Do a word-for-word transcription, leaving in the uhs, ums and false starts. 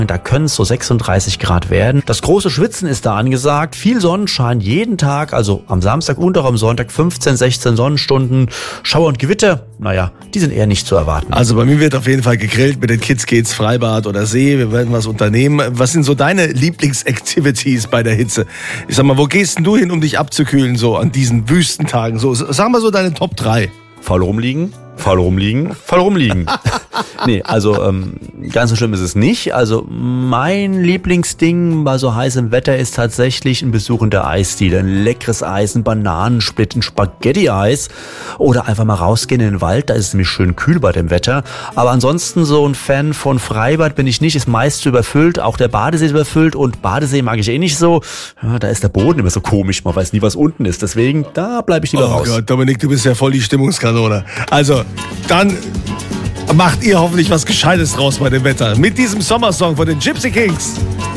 Da können es so sechsunddreißig Grad werden. Das große Schwitzen ist da angesagt. Viel Sonnenschein jeden Tag, also am Samstag und auch am Sonntag fünfzehn, sechzehn Sonnenstunden. Schauer und Gewitter, naja, die sind eher nicht zu erwarten. Also bei mir wird auf jeden Fall gegrillt. Mit den Kids geht's Freibad oder See. Wir werden was unternehmen. Was sind so deine Lieblingsactivities bei der Hitze? Ich sag mal, wo gehst denn du hin, um dich abzukühlen, so an diesen Wüstentagen? So, sag mal so deine Top drei. Faul rumliegen, faul rumliegen, faul rumliegen. Nee, also ähm, ganz so schlimm ist es nicht. Also mein Lieblingsding bei so heißem Wetter ist tatsächlich ein Besuch in der Eisdiele. Ein leckeres Eis, ein Bananensplit, ein Spaghetti-Eis. Oder einfach mal rausgehen in den Wald, da ist es nämlich schön kühl bei dem Wetter. Aber ansonsten so ein Fan von Freibad bin ich nicht, ist meist überfüllt. Auch der Badesee ist überfüllt und Badesee mag ich eh nicht so. Ja, da ist der Boden immer so komisch, man weiß nie, was unten ist. Deswegen, da bleibe ich lieber oh raus. Oh Gott, Dominik, du bist ja voll die Stimmungskanone. Also, dann macht ihr hoffentlich was Gescheites draus bei dem Wetter. Mit diesem Sommersong von den Gypsy Kings.